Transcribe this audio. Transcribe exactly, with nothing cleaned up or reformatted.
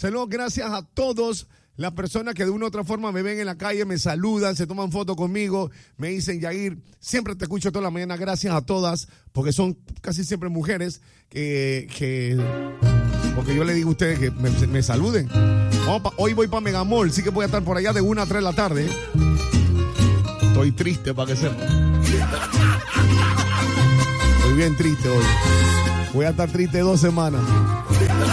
Saludos, gracias a todos las personas que de una u otra forma me ven en la calle, me saludan, se toman fotos conmigo, me dicen, Yair, siempre te escucho toda la mañana. Gracias a todas, porque son casi siempre mujeres que... que porque yo le digo a ustedes que me, me saluden. Pa, hoy voy para Megamall, sí que voy a estar por allá de una a tres de la tarde. Estoy triste, para que sepan. Estoy bien triste hoy. Voy a estar triste dos semanas.